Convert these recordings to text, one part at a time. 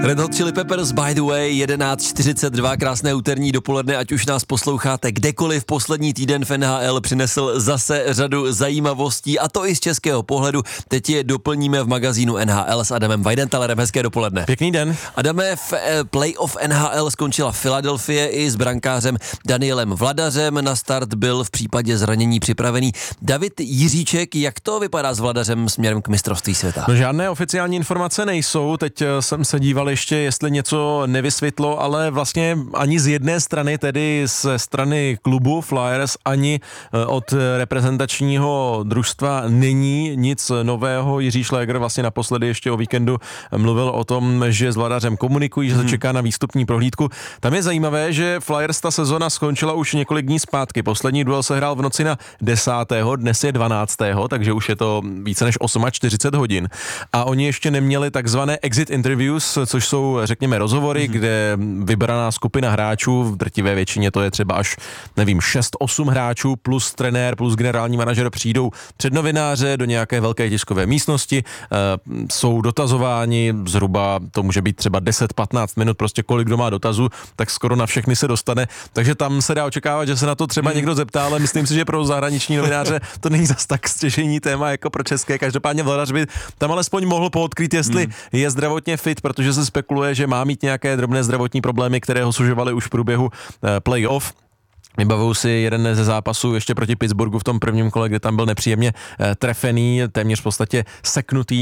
Red Hot Chili Peppers, by the way, 11:42, krásné úterní dopoledne, ať už nás posloucháte kdekoliv. Poslední týden v NHL přinesl zase řadu zajímavostí, a to i z českého pohledu. Teď je doplníme v magazínu NHL s Adamem Weidentalerem. Hezké dopoledne. Pěkný den. Adame, v playoff NHL skončila Philadelphie i s brankářem Danielem Vladařem. Na start byl v případě zranění připravený David Jiříček. Jak to vypadá s Vladařem směrem k mistrovství světa? No, žádné oficiální informace nejsou. Teď jsem se díval ještě, jestli něco nevysvětlo, ale vlastně ani z jedné strany, tedy ze strany klubu Flyers, ani od reprezentačního družstva není nic nového. Jiří Šléger vlastně naposledy ještě o víkendu mluvil o tom, že s Vladařem komunikují, že se čeká na výstupní prohlídku. Tam je zajímavé, že Flyers ta sezona skončila už několik dní zpátky. Poslední duel se hrál v noci na 10. dnes je 12. takže už je to více než 48 hodin. A oni ještě neměli takzvané exit interviews, což jsou, řekněme, rozhovory, kde vybraná skupina hráčů, v drtivé většině to je třeba až, nevím, 6-8 hráčů plus trenér, plus generální manažer přijdou před novináře do nějaké velké tiskové místnosti, jsou dotazováni, zhruba to může být třeba 10-15 minut, prostě kolik kdo má dotazů, tak skoro na všechny se dostane, takže tam se dá očekávat, že se na to třeba někdo zeptá, ale myslím si, že pro zahraniční novináře to není zas tak stěžejní téma jako pro české. Každopádně Vladař by tam alespoň mohl poodkryt, jestli je zdravotně fit, protože se spekuluje, že má mít nějaké drobné zdravotní problémy, které ho sužovaly už v průběhu playoff. Vybavuju si jeden ze zápasů ještě proti Pittsburghu v tom prvním kole, kde tam byl nepříjemně trefený, téměř v podstatě seknutý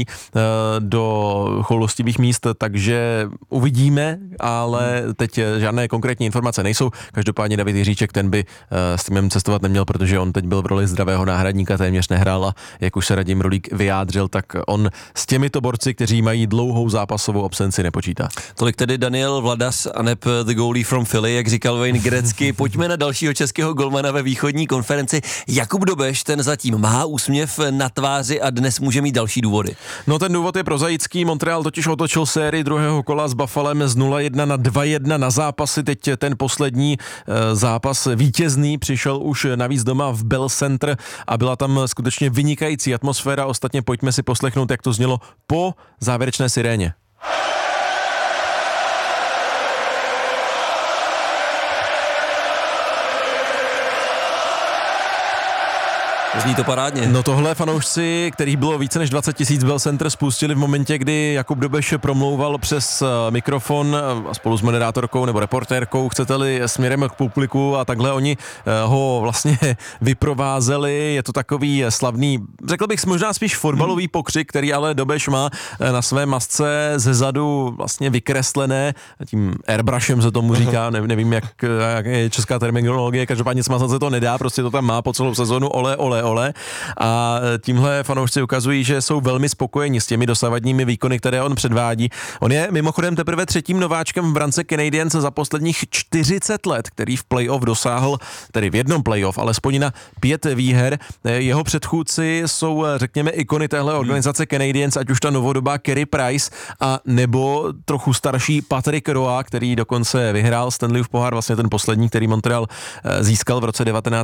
do choulostivých míst, takže uvidíme, ale teď žádné konkrétní informace nejsou. Každopádně David Jiříček, ten by s týmem cestovat neměl, protože on teď byl v roli zdravého náhradníka, téměř nehrál, a jak už se Radim Rulík vyjádřil, tak on s těmito borci, kteří mají dlouhou zápasovou absenci, nepočítá. Tolik tedy Daniel Vladař a neb the goalie from Philly, jak říkal Wayne Gretzky. Pojďme na dalšího českého golmana ve východní konferenci. Jakub Dobeš, ten zatím má úsměv na tváři a dnes může mít další důvody. No, ten důvod je prozaický. Montreal totiž otočil sérii druhého kola s Buffalem z 0-1 na 2-1 na zápasy. Teď ten poslední zápas vítězný přišel už navíc doma v Bell Center a byla tam skutečně vynikající atmosféra. Ostatně pojďme si poslechnout, jak to znělo po závěrečné siréně. Zní to parádně. No, tohle fanoušci, kterých bylo více než 20 000 Bell Center, spustili v momentě, kdy Jakub Dobeš promlouval přes mikrofon spolu s moderátorkou nebo reportérkou, chcete-li, směrem k publiku, a takhle oni ho vlastně vyprovázeli. Je to takový slavný, řekl bych možná spíš fotbalový pokřik, který ale Dobeš má na své masce zezadu vlastně vykreslené, tím airbrushem se tomu říká, nevím, jak je česká terminologie, každopádně smazat se to nedá, prostě to tam má po celou sezonu, ole. A tímhle fanoušci ukazují, že jsou velmi spokojeni s těmi dosavadními výkony, které on předvádí. On je mimochodem teprve třetím nováčkem v brance Canadiens za posledních 40 let, který v playoff dosáhl, tedy v jednom playoff, alespoň na 5 výher. Jeho předchůdci jsou, řekněme, ikony téhle organizace Canadiens, ať už ta novodobá Carey Price a nebo trochu starší Patrick Roy, který dokonce vyhrál Stanleyův pohár, vlastně ten poslední, který Montreal získal v roce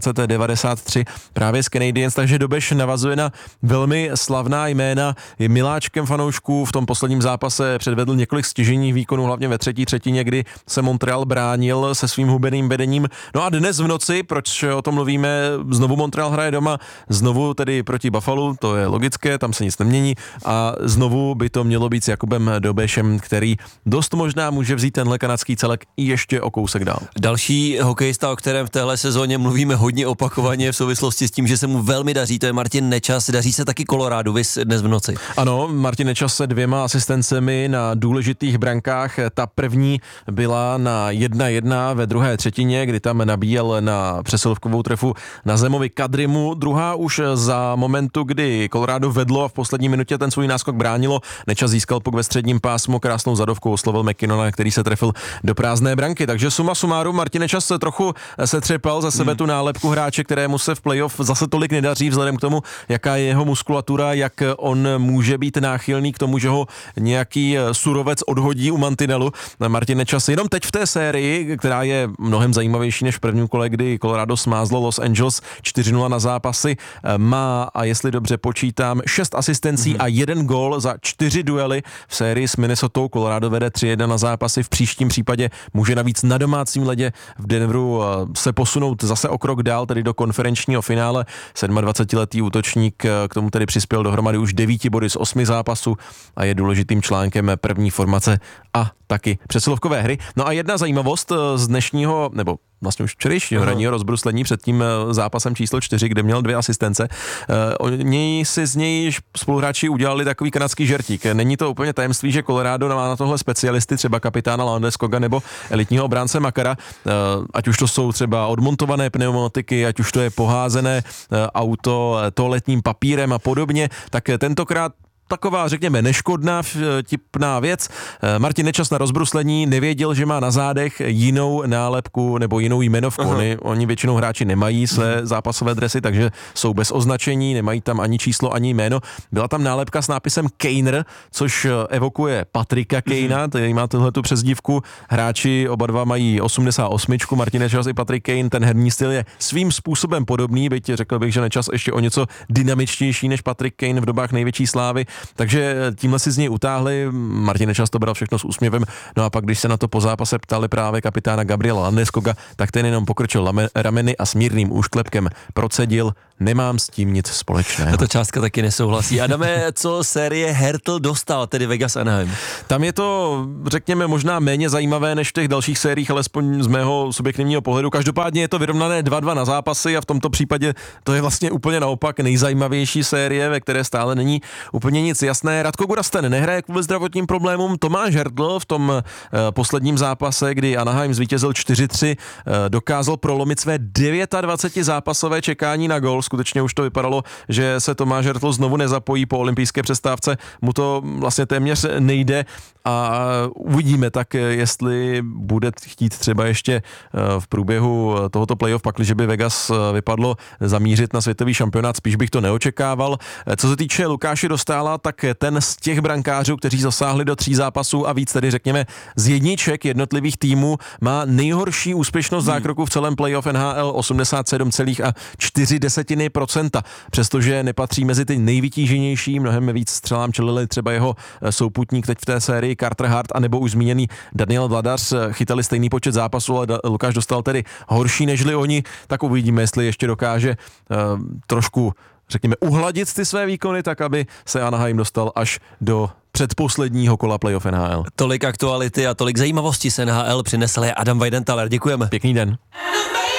1993 právě s Canadiens, takže Dobeš navazuje na velmi slavná jména, je miláčkem fanoušků, v tom posledním zápase předvedl několik stěžejních výkonů, hlavně ve třetí třetině, kdy se Montreal bránil se svým hubeným vedením. No a dnes v noci, proč o tom mluvíme, znovu Montreal hraje doma, znovu tedy proti Buffalu, to je logické, tam se nic nemění, a znovu by to mělo být s Jakubem Dobešem, který dost možná může vzít tenhle kanadský celek i ještě o kousek dál. Další hokejista, o kterém v téhle sezóně mluvíme hodně opakovaně v souvislosti s tím, že se mu velmi daří, to je Martin Nečas, daří se taky Coloradu, viz dnes v noci. Ano, Martin Nečas se 2 asistencemi na důležitých brankách, ta první byla na 1-1 ve druhé třetině, kdy tam nabíjel na přesilovkovou trefu na Zemovi Kadrimu, druhá už za momentu, kdy Colorado vedlo a v poslední minutě ten svůj náskok bránilo. Nečas získal puk ve středním pásmu, krásnou zadovkou oslovil McKinnona, který se trefil do prázdné branky, takže suma sumárum Martin Nečas trochu se třepal za sebe tu nálepku hráče, kterému se v playoff zase tolik nedaří vzhledem k tomu, jaká je jeho muskulatura, jak on může být náchylný k tomu, že ho nějaký surovec odhodí u mantinelu. Martin Nečas jenom teď v té sérii, která je mnohem zajímavější než v prvním kole, kdy Colorado smázlo Los Angeles 4-0 na zápasy, má, a jestli dobře počítám, 6 asistencí a 1 gól za 4 duely v sérii s Minnesotou. Colorado vede 3-1 na zápasy, v příštím případě může navíc na domácím ledě v Denveru se posunout zase o krok dál, tedy do konferenčního finále. 27-letý útočník k tomu tedy přispěl dohromady už 9 body z 8 zápasů a je důležitým článkem první formace a taky přesilovkové hry. No a jedna zajímavost z dnešního, nebo vlastně už včerejšího ranního rozbruslení před tím zápasem číslo 4, kde měl 2 asistence. Oni si z něj spoluhráči udělali takový kanadský žertík. Není to úplně tajemství, že Colorado má na tohle specialisty, třeba kapitána Landeskoga nebo elitního obránce Makara, ať už to jsou třeba odmontované pneumatiky, ať už to je poházené auto toaletním papírem a podobně, tak tentokrát taková, řekněme, neškodná, vtipná věc. Martin Nečas na rozbruslení nevěděl, že má na zádech jinou nálepku nebo jinou jmenovku. Oni většinou hráči nemají své zápasové dresy, takže jsou bez označení, nemají tam ani číslo, ani jméno. Byla tam nálepka s nápisem Kaner, což evokuje Patricka Kaina, který má tuhletu přezdívku. Hráči oba dva mají 88, Martin Nečas i Patrick Kane. Ten herní styl je svým způsobem podobný, byť řekl bych, že Nečas ještě o něco dynamičtější než Patrick Kane v dobách největší slávy. Takže tímhle si z něj utáhli, Martin Nečas to bral všechno s úsměvem, no a pak když se na to po zápase ptali právě kapitána Gabriela Landeskoga, tak ten jenom pokrčil rameny a s mírným úšklepkem procedil: nemám s tím nic společného. Tato částka taky nesouhlasí. Adame, co série Hertl dostal, tedy Vegas Anaheim? Tam je to, řekněme, možná méně zajímavé než v těch dalších sériích, alespoň z mého subjektivního pohledu. Každopádně je to vyrovnané 2-2 na zápasy a v tomto případě to je vlastně úplně naopak nejzajímavější série, ve které stále není úplně nic jasné. Radko Gudasten nehraje kvůli zdravotním problémům. Tomáš Hertl v tom posledním zápase, kdy Anaheim zvítězil 4-3, dokázal prolomit své 29 zápasové čekání na gól. Skutečně už to vypadalo, že se Tomáš Hertl znovu nezapojí po olympijské přestávce. Mu to vlastně téměř nejde a uvidíme tak, jestli bude chtít třeba ještě v průběhu tohoto playoff, pakliže by Vegas vypadlo, zamířit na světový šampionát. Spíš bych to neočekával. Co se týče Lukáše Dostála, tak ten z těch brankářů, kteří zasáhli do 3 zápasů a víc, tedy řekněme z jedniček jednotlivých týmů, má nejhorší úspěšnost zákroku v celém playoff NHL, 87,4%. Přestože nepatří mezi ty nejvytíženější, mnohem víc střelám čelili třeba jeho souputník teď v té sérii Carter Hart a nebo už zmíněný Daniel Vladař, chytali stejný počet zápasů, ale Lukáš Dostal tedy horší nežli oni, tak uvidíme, jestli ještě dokáže trošku, řekněme, uhladit ty své výkony, tak aby se Anaheim dostal až do předposledního kola playoff NHL. Tolik aktuality a tolik zajímavostí se NHL přinesl Adam Weidenthaler. Děkujeme. Pěkný den.